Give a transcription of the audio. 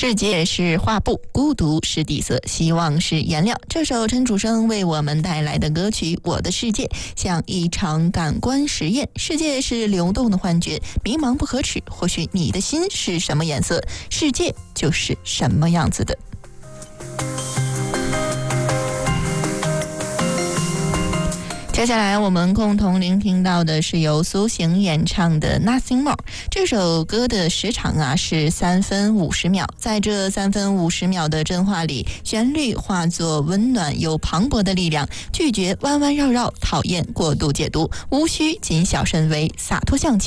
世界是画布，孤独是底色，希望是颜料。这首陈楚生为我们带来的歌曲《我的世界》像一场感官实验。世界是流动的幻觉，迷茫不可耻。或许你的心是什么颜色，世界就是什么样子的。接下来我们共同聆听到的是由苏醒演唱的 Nothing More。 这首歌的时长是3分50秒，在这3分50秒的真话里，旋律化作温暖又磅礴的力量，拒绝弯弯绕绕，讨厌过度解读，无需谨小慎微，洒脱向前。